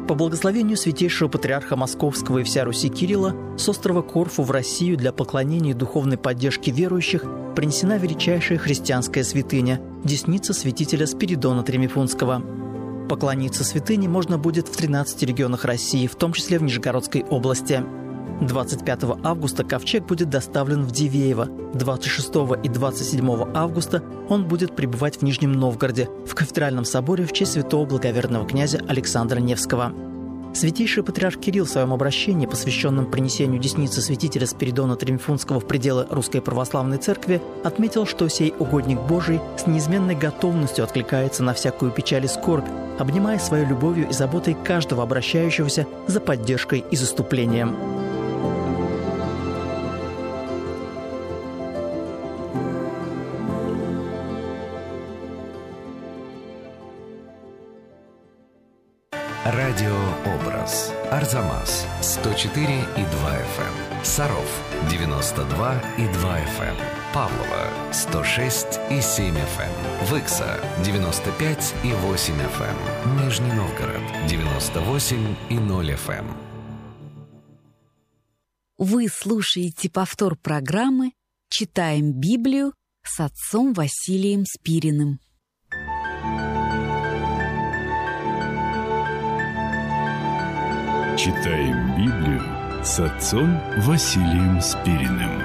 По благословению святейшего патриарха Московского и вся Руси Кирилла с острова Корфу в Россию для поклонения и духовной поддержки верующих принесена величайшая христианская святыня – десница святителя Спиридона Тремифунского. Поклониться святыне можно будет в 13 регионах России, в том числе в Нижегородской области. 25 августа ковчег будет доставлен в Дивеево. 26 и 27 августа он будет пребывать в Нижнем Новгороде, в кафедральном соборе в честь святого благоверного князя Александра Невского. Святейший патриарх Кирилл в своем обращении, посвященном принесению десницы святителя Спиридона Тремифунского в пределы Русской Православной Церкви, отметил, что сей угодник Божий с неизменной готовностью откликается на всякую печаль и скорбь, обнимая своей любовью и заботой каждого обращающегося за поддержкой и заступлением. Радиообраз. Арзамас 104,2 FM. Саров 92,2 FM. Павлово 106,7 FM. Выкса 95,8 FM. Нижний Новгород 98,0 FM. Вы слушаете повтор программы «Читаем Библию» с отцом Василием Спириным. Читаем Библию с отцом Василием Спириным.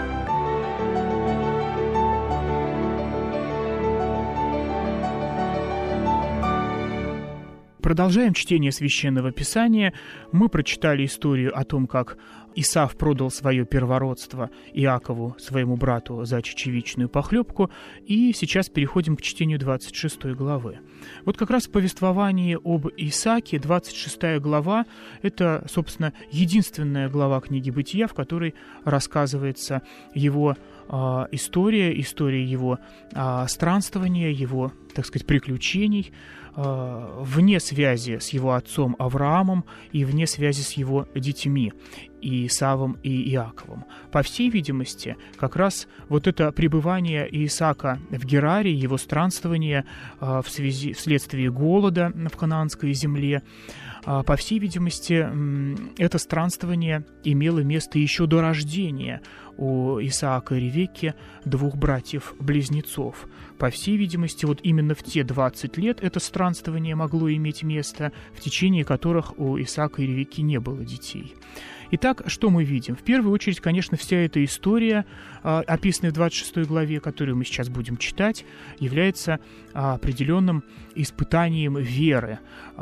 Продолжаем чтение Священного Писания. Мы прочитали историю о том, как Исав продал свое первородство Иакову, своему брату, за чечевичную похлебку, и сейчас переходим к чтению 26 главы. Вот как раз в повествовании об Исааке 26 глава – это, собственно, единственная глава книги Бытия, в которой рассказывается его история его странствования, его, так сказать, приключений, вне связи с его отцом Авраамом и вне связи с его детьми Исавом и Иаковом. По всей видимости, как раз вот это пребывание Исаака в Герарии, его странствование вследствие голода в ханаанской земле, по всей видимости, это странствование имело место еще до рождения у Исаака и Ревекки двух братьев-близнецов. По всей видимости, вот именно в те 20 лет это странствование могло иметь место, в течение которых у Исаака и Ревекки не было детей. Итак, что мы видим? В первую очередь, конечно, вся эта история, описанная в 26 главе, которую мы сейчас будем читать, является определенным испытанием веры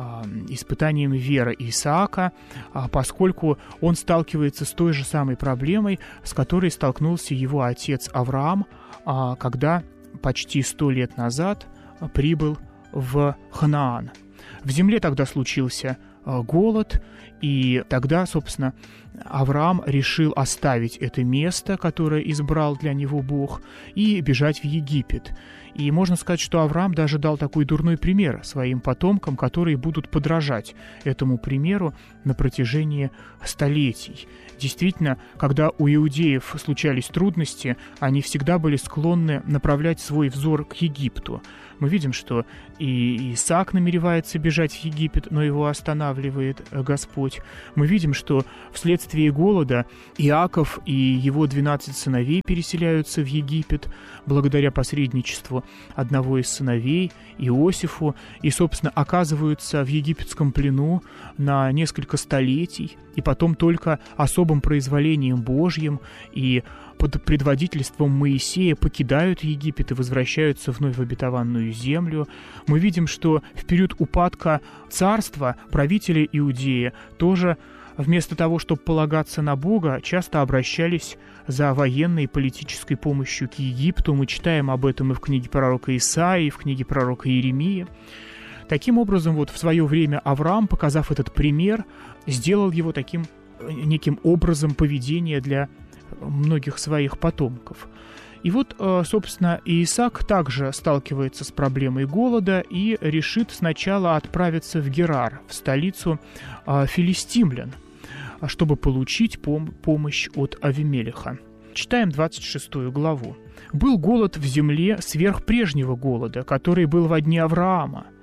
Исаака, поскольку он сталкивается с той же самой проблемой, с которой столкнулся его отец Авраам, когда почти 100 лет назад прибыл в Ханаан. В земле тогда случился голод, и тогда, собственно, Авраам решил оставить это место, которое избрал для него Бог, и бежать в Египет. И можно сказать, что Авраам даже дал такой дурной пример своим потомкам, которые будут подражать этому примеру на протяжении столетий. Действительно, когда у иудеев случались трудности, они всегда были склонны направлять свой взор к Египту. Мы видим, что и Исаак намеревается бежать в Египет, но его останавливает Господь. Мы видим, что вследствие голода Иаков и его 12 сыновей переселяются в Египет благодаря посредничеству одного из сыновей, Иосифу, и, собственно, оказываются в египетском плену на несколько столетий, и потом только особым произволением Божьим и под предводительством Моисея покидают Египет и возвращаются вновь в обетованную землю. Мы видим, что в период упадка царства правители Иудеи тоже вместо того, чтобы полагаться на Бога, часто обращались за военной и политической помощью к Египту. Мы читаем об этом и в книге пророка Исаии, и в книге пророка Иеремии. Таким образом, вот в свое время Авраам, показав этот пример, сделал его таким неким образом поведения для многих своих потомков. И вот, собственно, Исаак также сталкивается с проблемой голода и решит сначала отправиться в Герар, в столицу филистимлян, чтобы получить помощь от Авимелеха. Читаем 26 главу. «Был голод в земле сверх прежнего голода, который был во дни Авраама,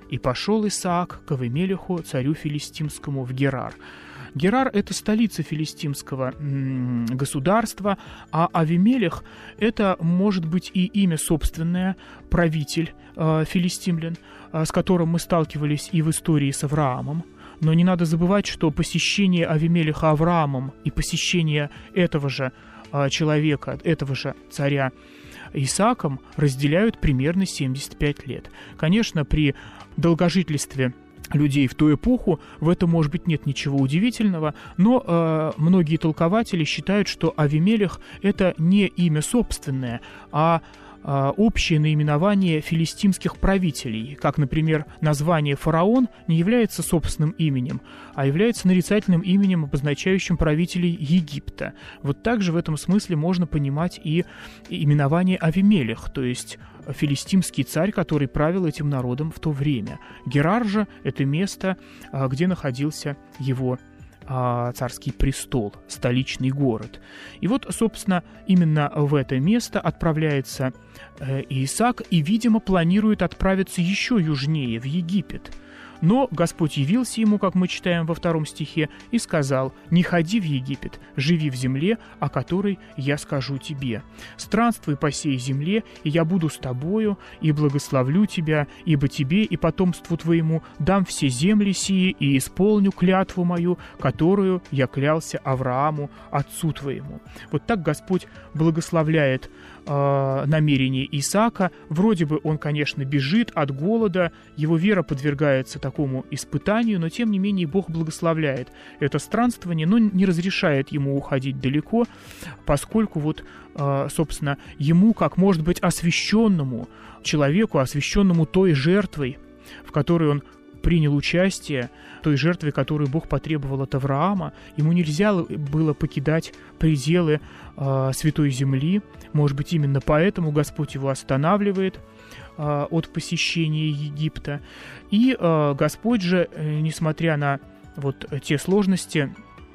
И пошел Исаак к Авимелеху, царю филистимскому, в Герар. Герар – это столица филистимского государства, а Авимелех – это, может быть, и имя собственное, правитель филистимлян, с которым мы сталкивались и в истории с Авраамом. Но не надо забывать, что посещение Авимелеха Авраамом и посещение этого же человека, этого же царя Исааком разделяют примерно 75 лет. Конечно, при долгожительстве людей в ту эпоху в этом, может быть, нет ничего удивительного, но многие толкователи считают, что Авимелех – это не имя собственное, а общее наименование филистимских правителей, как, например, название «фараон» не является собственным именем, а является нарицательным именем, обозначающим правителей Египта. Вот также в этом смысле можно понимать и именование Авимелех, то есть филистимский царь, который правил этим народом в то время. Герар же – это место, где находился его царский престол, столичный город. И вот, собственно, именно в это место отправляется Исаак и, видимо, планирует отправиться еще южнее, в Египет. Но Господь явился ему, как мы читаем во 2 стихе, и сказал: «Не ходи в Египет, живи в земле, о которой я скажу тебе. Странствуй по сей земле, и я буду с тобою, и благословлю тебя, ибо тебе и потомству твоему дам все земли сии, и исполню клятву мою, которую я клялся Аврааму, отцу твоему». Вот так Господь благословляет намерение Исаака. Вроде бы он, конечно, бежит от голода, его вера подвергается такому испытанию, но тем не менее Бог благословляет это странствование, но не разрешает ему уходить далеко, поскольку вот, собственно, ему, как может быть освященному человеку, освященному той жертвой, в которой он принял участие, той жертве, которую Бог потребовал от Авраама, ему нельзя было покидать пределы Святой Земли. Может быть, именно поэтому Господь его останавливает от посещения Египта. И Господь же, несмотря на вот те сложности,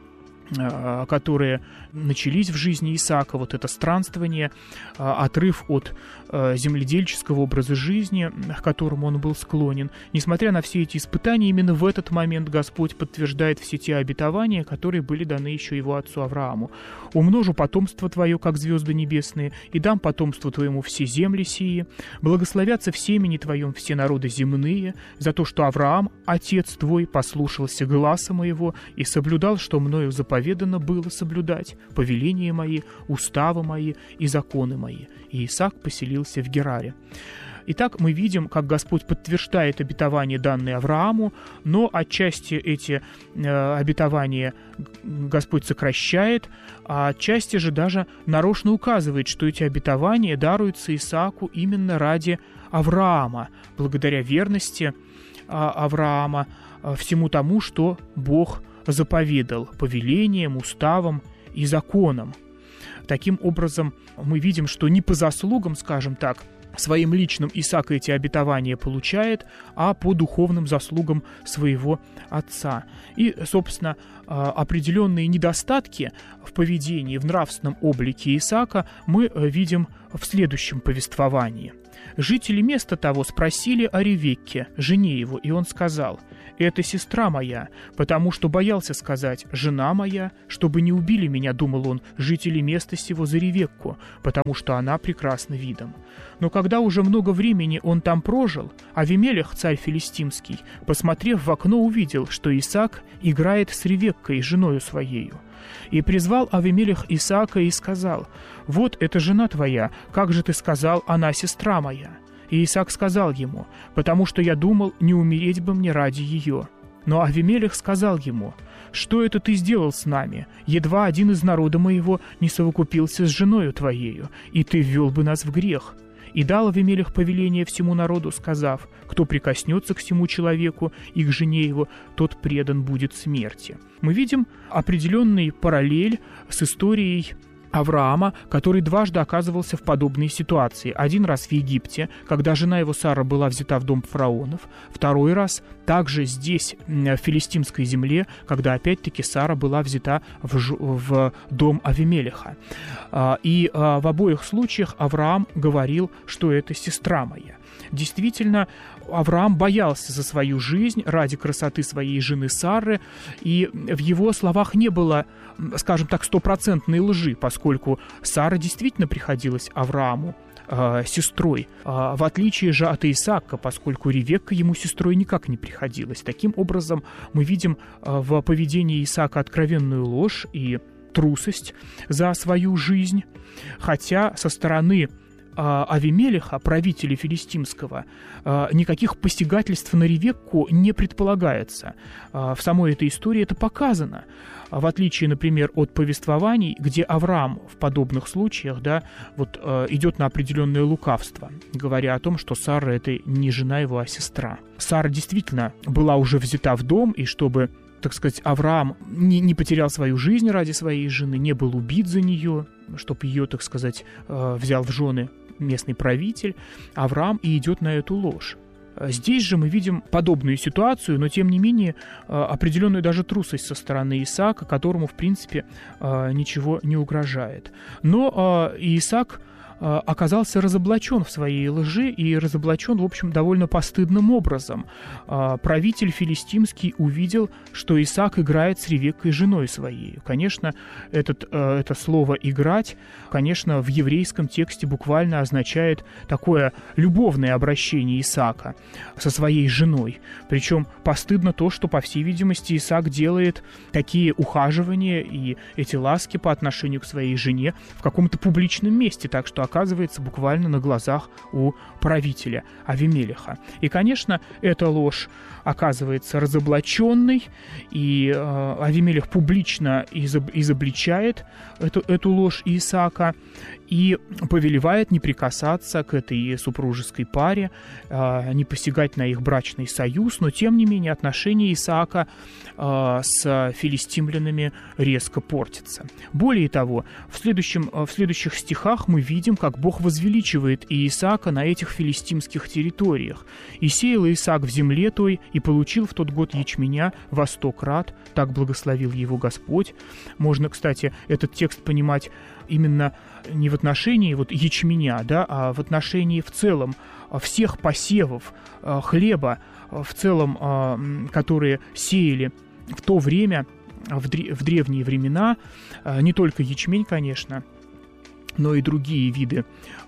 которые начались в жизни Исаака, вот это странствование, отрыв от земледельческого образа жизни, к которому он был склонен. Несмотря на все эти испытания, именно в этот момент Господь подтверждает все те обетования, которые были даны еще его отцу Аврааму. «Умножу потомство твое, как звезды небесные, и дам потомству твоему все земли сии. Благословятся в семени твоем все народы земные, за то, что Авраам, отец твой, послушался гласа моего и соблюдал, что мною заповедано было соблюдать, повеления мои, уставы мои и законы мои». И Исаак поселился в Гераре. Итак, мы видим, как Господь подтверждает обетования, данные Аврааму, но отчасти эти обетования Господь сокращает, а отчасти же даже нарочно указывает, что эти обетования даруются Исааку именно ради Авраама, благодаря верности Авраама всему тому, что Бог заповедал повелением, уставом и законом. Таким образом, мы видим, что не по заслугам, скажем так, своим личным Исаак эти обетования получает, а по духовным заслугам своего отца. И, собственно, определенные недостатки в поведении, в нравственном облике Исаака мы видим в следующем повествовании. Жители места того спросили о Ревекке, жене его, и он сказал: «Это сестра моя», потому что боялся сказать «жена моя», чтобы не убили меня, думал он, жители места сего за Ревекку, потому что она прекрасна видом. Но когда уже много времени он там прожил, Авимелех, царь филистимский, посмотрев в окно, увидел, что Исаак играет с Ревеккой, женою своею. И призвал Авимелех Исаака и сказал: «Вот эта жена твоя, как же ты сказал, она сестра моя?» И Исаак сказал ему: «Потому что я думал, не умереть бы мне ради ее». Но Авимелех сказал ему: «Что это ты сделал с нами? Едва один из народа моего не совокупился с женою твоею, и ты ввел бы нас в грех». И дал Авимелех повеление всему народу, сказав: «Кто прикоснется к всему человеку и к жене его, тот предан будет смерти». Мы видим определенный параллель с историей Авраама, который дважды оказывался в подобной ситуации. Один раз в Египте, когда жена его Сара была взята в дом фараонов. Второй раз также здесь, в филистимской земле, когда опять-таки Сара была взята в дом Авимелеха. И в обоих случаях Авраам говорил, что это сестра моя. Действительно, Авраам боялся за свою жизнь ради красоты своей жены Сары, и в его словах не было, скажем так, стопроцентной лжи, поскольку Сара действительно приходилась Аврааму сестрой, в отличие же от Исаака, поскольку Ревекка ему сестрой никак не приходилась. Таким образом, мы видим в поведении Исаака откровенную ложь и трусость за свою жизнь, хотя со стороны Авимелеха, правителя филистимского, никаких посягательств на Ревекку не предполагается. В самой этой истории это показано. В отличие, например, от повествований, где Авраам в подобных случаях, идет на определенное лукавство, говоря о том, что Сара — это не жена его, а сестра. Сара действительно была уже взята в дом, и чтобы, так сказать, Авраам не потерял свою жизнь ради своей жены, не был убит за нее, чтобы ее, так сказать, взял в жены местный правитель, Авраам и идет на эту ложь. Здесь же мы видим подобную ситуацию, но тем не менее определенную даже трусость со стороны Исаака, которому, в принципе, ничего не угрожает. Но Исаак оказался разоблачен в своей лжи и разоблачен, в общем, довольно постыдным образом. Правитель филистимский увидел, что Исаак играет с Ревеккой, женой своей. Конечно, это слово «играть», конечно, в еврейском тексте буквально означает такое любовное обращение Исаака со своей женой. Причем постыдно то, что, по всей видимости, Исаак делает такие ухаживания и эти ласки по отношению к своей жене в каком-то публичном месте, так что оказывается буквально на глазах у правителя Авимелеха. И, конечно, эта ложь оказывается разоблаченной, и Авимелех публично изобличает эту ложь Исаака и повелевает не прикасаться к этой супружеской паре, не посягать на их брачный союз, но, тем не менее, отношения Исаака с филистимлянами резко портятся. Более того, в следующих стихах мы видим, как Бог возвеличивает Исаака на этих филистимских территориях. «И сеял Исаак в земле той, и получил в тот год ячменя во 100 крат, так благословил его Господь». Можно, кстати, этот текст понимать именно не в отношении ячменя, а в отношении в целом всех посевов хлеба, в целом, которые сеяли в то время, в древние времена, не только ячмень, конечно, но и другие виды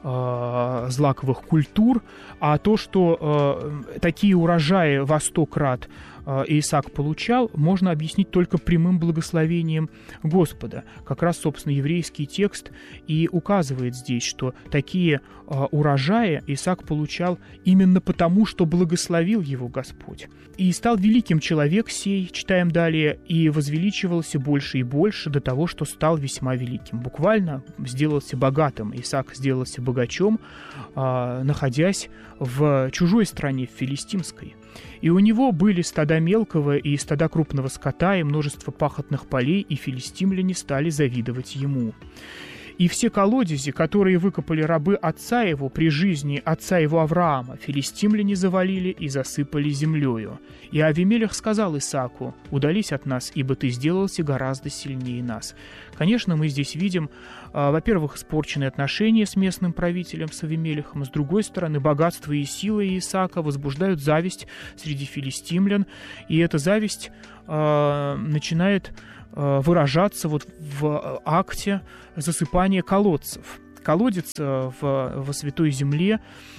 злаковых культур, а то, что такие урожаи во 100 крат Исаак получал, можно объяснить только прямым благословением Господа. Как раз, собственно, еврейский текст и указывает здесь, что такие урожаи Исаак получал именно потому, что благословил его Господь. «И стал великим человек сей», читаем далее, «и возвеличивался больше и больше до того, что стал весьма великим». Буквально сделался богатым. Исаак сделался богачом, находясь в чужой стране, в филистимской. «И у него были стада мелкого и стада крупного скота, и множество пахотных полей, и филистимляне стали завидовать ему. И все колодези, которые выкопали рабы отца его при жизни отца его Авраама, филистимляне завалили и засыпали землею. И Авимелех сказал Исааку: удались от нас, ибо ты сделался гораздо сильнее нас». Конечно, мы здесь видим, во-первых, испорченные отношения с местным правителем, с Авимелехом. С другой стороны, богатство и сила Исаака возбуждают зависть среди филистимлян, и эта зависть начинает выражаться в акте засыпания колодцев. Колодец во Святой Земле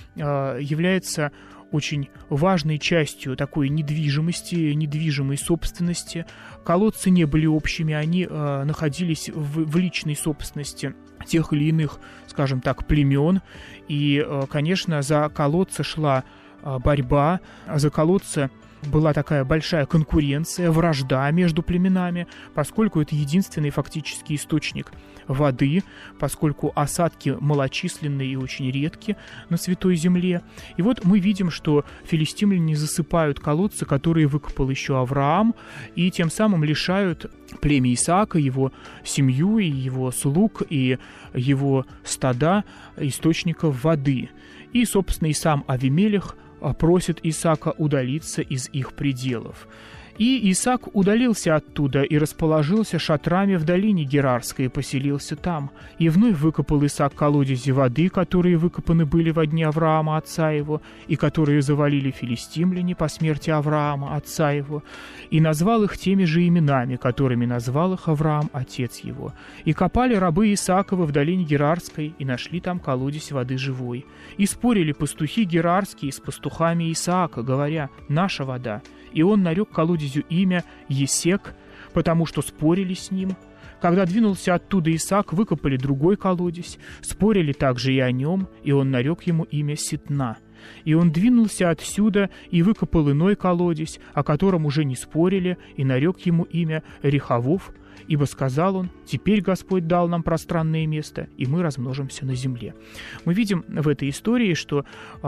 является очень важной частью такой недвижимой собственности. Колодцы не были общими, они находились в личной собственности тех или иных, скажем так, племен. И, конечно, за колодцы шла борьба, за колодцы была такая большая конкуренция, вражда между племенами, поскольку это единственный фактически источник воды, поскольку осадки малочисленные и очень редки на Святой Земле. И вот мы видим, что филистимляне засыпают колодцы, которые выкопал еще Авраам, и тем самым лишают племя Исаака, его семью, и его слуг, и его стада источников воды. И, собственно, и сам Авимелех просит Исаака удалиться из их пределов. И Исаак удалился оттуда и расположился шатрами в долине Герарской и поселился там. И вновь выкопал Исаак колодези воды, которые выкопаны были во дни Авраама, отца его, и которые завалили филистимляне по смерти Авраама, отца его, и назвал их теми же именами, которыми назвал их Авраам, отец его. И копали рабы Исааковы в долине Герарской, и нашли там колодезь воды живой. И спорили пастухи герарские с пастухами Исаака, говоря: «Наша вода». И он нарек колодезю имя Есек, потому что спорили с ним. Когда двинулся оттуда Исаак, выкопали другой колодезь, спорили также и о нем, и он нарек ему имя Ситна. И он двинулся отсюда и выкопал иной колодезь, о котором уже не спорили, и нарек ему имя Рехавов, ибо сказал он: «Теперь Господь дал нам пространное место, и мы размножимся на земле». Мы видим в этой истории, что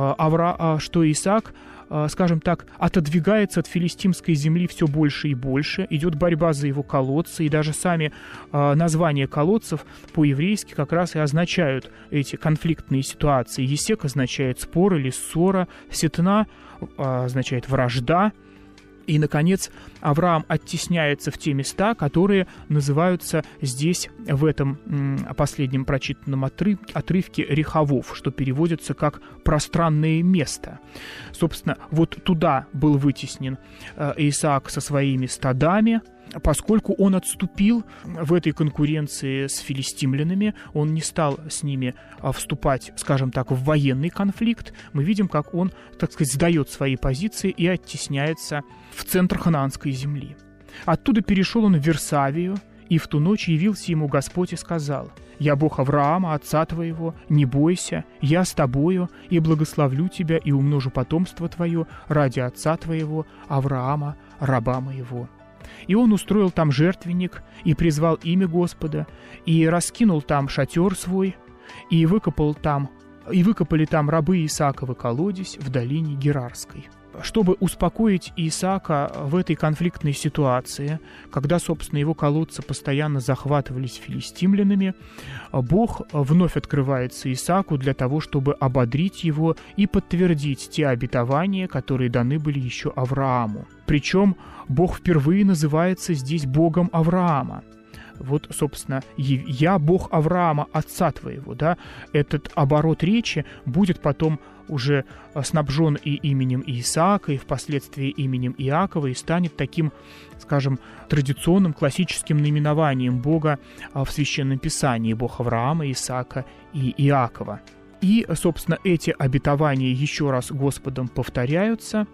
Исаак, скажем так, отодвигается от филистимской земли все больше и больше, идет борьба за его колодцы, и даже сами названия колодцев по-еврейски как раз и означают эти конфликтные ситуации. Есек означает спор или ссора, Ситна означает вражда. И, наконец, Авраам оттесняется в те места, которые называются здесь, в этом последнем прочитанном отрывке, Рехавов, что переводится как «пространное место». Собственно, вот туда был вытеснен Исаак со своими стадами, поскольку он отступил в этой конкуренции с филистимлянами, он не стал с ними вступать, скажем так, в военный конфликт. Мы видим, как он, так сказать, сдает свои позиции и оттесняется в центр ханаанской земли. Оттуда перешел он в Версавию, и в ту ночь явился ему Господь и сказал: «Я Бог Авраама, отца твоего, не бойся, я с тобою, и благословлю тебя, и умножу потомство твое ради отца твоего, Авраама, раба моего». И он устроил там жертвенник, и призвал имя Господа, и раскинул там шатер свой, и выкопали там рабы Исааковы колодезь в долине Герарской. Чтобы успокоить Исаака в этой конфликтной ситуации, когда, собственно, его колодцы постоянно захватывались филистимлянами, Бог вновь открывается Исааку для того, чтобы ободрить его и подтвердить те обетования, которые даны были еще Аврааму. Причем Бог впервые называется здесь Богом Авраама. Вот, собственно, «Я Бог Авраама, отца твоего», да, этот оборот речи будет потом уже снабжен и именем Исаака, и впоследствии именем Иакова, и станет таким, скажем, традиционным классическим наименованием Бога в Священном Писании: Бог Авраама, Исаака и Иакова. И, собственно, эти обетования еще раз Господом повторяются.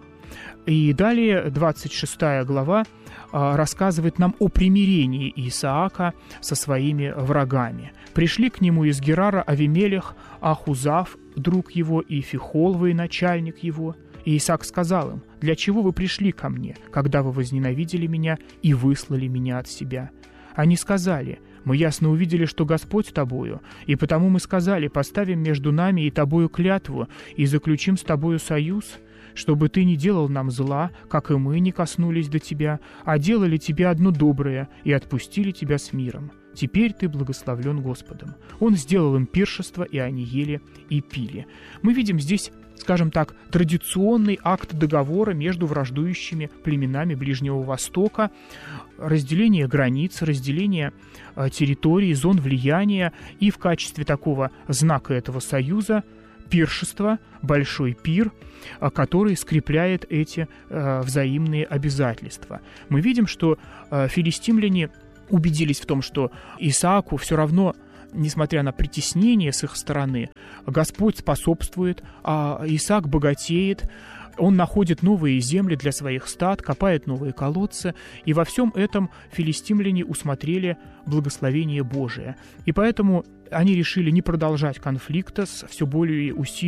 И далее 26 глава рассказывает нам о примирении Исаака со своими врагами. «Пришли к нему из Герара Авимелех, Ахузав, друг его, и Фихол, военачальник его. И Исаак сказал им: «Для чего вы пришли ко мне, когда вы возненавидели меня и выслали меня от себя?» Они сказали: «Мы ясно увидели, что Господь с тобою, и потому мы сказали: поставим между нами и тобою клятву, и заключим с тобою союз, чтобы ты не делал нам зла, как и мы не коснулись до тебя, а делали тебе одно доброе и отпустили тебя с миром. Теперь ты благословлен Господом». Он сделал им пиршество, и они ели и пили. Мы видим здесь, скажем так, традиционный акт договора между враждующими племенами Ближнего Востока, разделение границ, разделение территорий, зон влияния, и в качестве такого знака этого союза пиршество, большой пир, который скрепляет эти взаимные обязательства. Мы видим, что филистимляне убедились в том, что Исааку все равно, несмотря на притеснение с их стороны, Господь способствует, а Исаак богатеет, он находит новые земли для своих стад, копает новые колодцы, и во всем этом филистимляне усмотрели благословение Божие. И поэтому они решили не продолжать конфликта с все более усиленным